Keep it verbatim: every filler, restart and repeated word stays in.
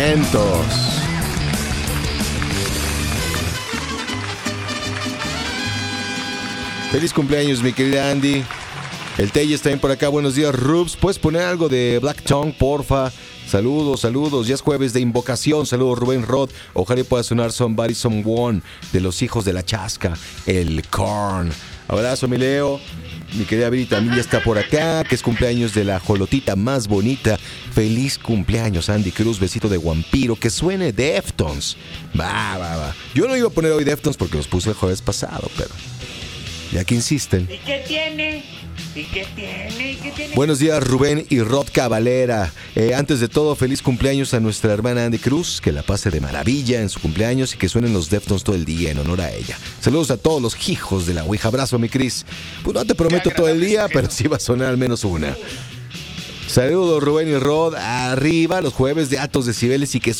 Vientos. Feliz cumpleaños, mi querida Andy. El Telles también por acá. Buenos días, Rubs. ¿Puedes poner algo de Black Tongue, porfa? Saludos, saludos. Ya es jueves de invocación. Saludos, Rubén Rod. Ojalá pueda sonar Somebody Someone de los hijos de la chasca, el Korn. Abrazo, mi Leo. Mi querida Viri también ya está por acá, que es cumpleaños de la jolotita más bonita. Feliz cumpleaños, Andy Cruz. Besito de vampiro. Que suene Deftones. Va, va, va. Yo no iba a poner hoy Deftones porque los puse el jueves pasado, pero ya que insisten. ¿Y qué tiene? ¿Y qué tiene? ¿Y qué tiene? Buenos días, Rubén y Rod Cavalera. Eh, antes de todo, feliz cumpleaños a nuestra hermana Andy Cruz. Que la pase de maravilla en su cumpleaños y que suenen los Deftones todo el día en honor a ella. Saludos a todos los hijos de la Ouija. Abrazo, mi Cris. Pues no te prometo todo el día, pero sí va a sonar al menos una. Saludos, Rubén y Rod. Arriba los jueves de altos decibeles y que